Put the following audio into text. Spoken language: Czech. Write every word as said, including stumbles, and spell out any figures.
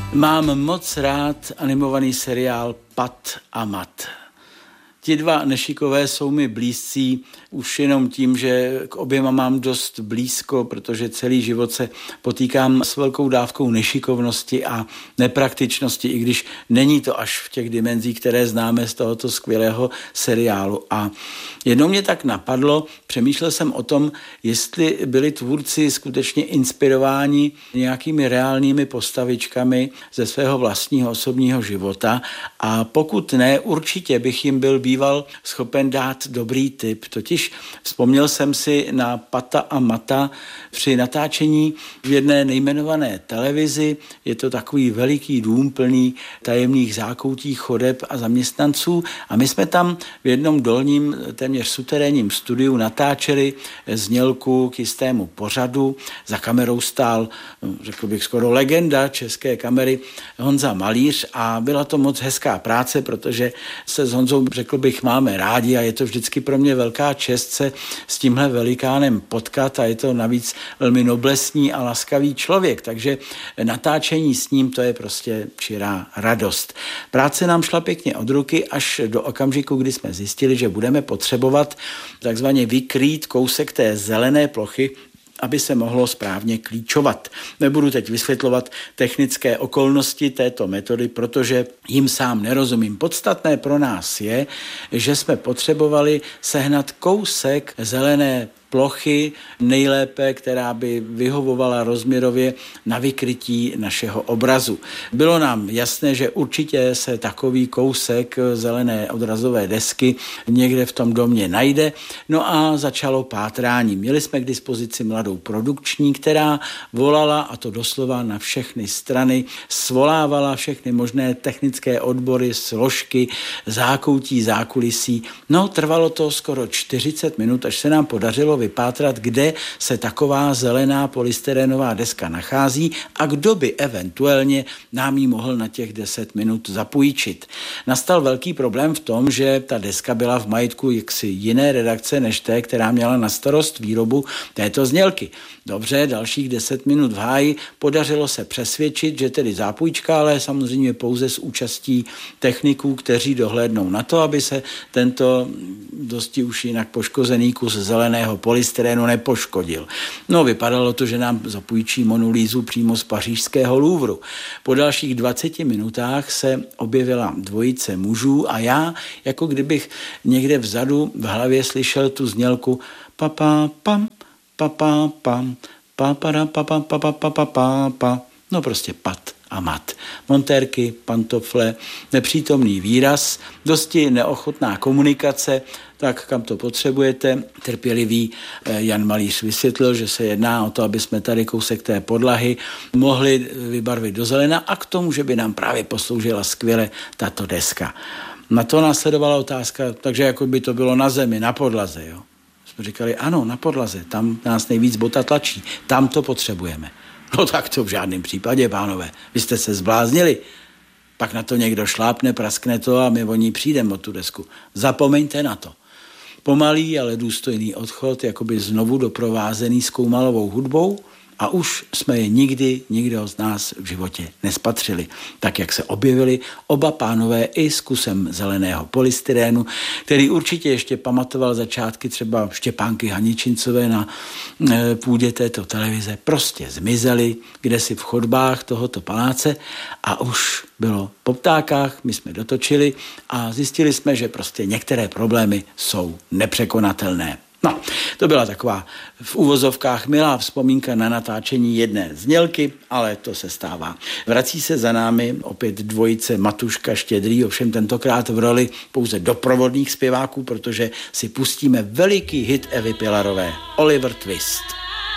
Mám moc rád animovaný seriál Pat a Mat. Ti dva nešikové jsou mi blízcí už jenom tím, že k oběma mám dost blízko, protože celý život se potýkám s velkou dávkou nešikovnosti a nepraktičnosti, i když není to až v těch dimenzích, které známe z tohoto skvělého seriálu. A jednou mě tak napadlo, přemýšlel jsem o tom, jestli byli tvůrci skutečně inspirováni nějakými reálnými postavičkami ze svého vlastního osobního života, a pokud ne, určitě bych jim byl býval schopen dát dobrý tip. Totiž vzpomněl jsem si na Pata a Mata při natáčení v jedné nejmenované televizi. Je to takový veliký dům plný tajemných zákoutí, chodeb a zaměstnanců, a my jsme tam v jednom dolním, téměř suterénním studiu natáčeli znělku k jistému pořadu. Za kamerou stál, řekl bych skoro legenda české kamery, Honza Malíř, a byla to moc hezká práce, protože se s Honzou, řekl bych, máme rádi a je to vždycky pro mě velká čest se s tímhle velikánem potkat, a je to navíc velmi noblesní a laskavý člověk, takže natáčení s ním, to je prostě čirá radost. Práce nám šla pěkně od ruky až do okamžiku, kdy jsme zjistili, že budeme potřebovat takzvaně vykrýt kousek té zelené plochy, aby se mohlo správně klíčovat. Nebudu teď vysvětlovat technické okolnosti této metody, protože jim sám nerozumím. Podstatné pro nás je, že jsme potřebovali sehnat kousek zelené plochy, nejlépe, která by vyhovovala rozměrově na vykrytí našeho obrazu. Bylo nám jasné, že určitě se takový kousek zelené odrazové desky někde v tom domě najde. No a začalo pátrání. Měli jsme k dispozici mladou produkční, která volala, a to doslova na všechny strany, svolávala všechny možné technické odbory, složky, zákoutí, zákulisí. No, trvalo to skoro čtyřicet minut, až se nám podařilo vypátrat, kde se taková zelená polystyrenová deska nachází a kdo by eventuálně nám ji mohl na těch deset minut zapůjčit. Nastal velký problém v tom, že ta deska byla v majetku jaksi jiné redakce než té, která měla na starost výrobu této znělky. Dobře, dalších deset minut v háji, podařilo se přesvědčit, že tedy zápůjčka, ale samozřejmě pouze s účastí techniků, kteří dohlédnou na to, aby se tento dosti už jinak poškozený kus zeleného polystyrenu nepoškodil. No, vypadalo to, že nám zapůjčí Monu Lízu přímo z pařížského Louvru. Po dalších dvaceti minutách se objevila dvojice mužů a já, jako kdybych někde vzadu v hlavě slyšel tu znělku pa pam, pa pam, pa pa pa pa pa pa pa pa pa. No prostě Pat a Mat. Montérky, pantofle, nepřítomný výraz, dosti neochotná komunikace, tak kam to potřebujete. Trpělivý Jan Malíř vysvětlil, že se jedná o to, aby jsme tady kousek té podlahy mohli vybarvit do zelena, a k tomu, že by nám právě posloužila skvěle tato deska. Na to následovala otázka, takže jako by to bylo na zemi, na podlaze, jo. Jsme říkali, ano, na podlaze, tam nás nejvíc bota tlačí, tam to potřebujeme. No tak to v žádném případě, pánové, vy jste se zbláznili. Pak na to někdo šlápne, praskne to a my o ní přijdeme, o tu desku. Zapomeňte na to. Pomalý, ale důstojný odchod, jakoby znovu doprovázený zkoumalovou hudbou, a už jsme je nikdy, nikdo z nás v životě nespatřili. Tak, jak se objevili oba pánové i s kusem zeleného polystyrénu, který určitě ještě pamatoval začátky třeba Štěpánky Haničincové na půdě této televize, prostě zmizeli kdesi v chodbách tohoto paláce, a už bylo po ptákách, my jsme dotočili a zjistili jsme, že prostě některé problémy jsou nepřekonatelné. No, to byla taková v uvozovkách milá vzpomínka na natáčení jedné znělky, ale to se stává. Vrací se za námi opět dvojice Matuška Štědrý, ovšem tentokrát v roli pouze doprovodných zpěváků, protože si pustíme veliký hit Evy Pilarové, Oliver Twist.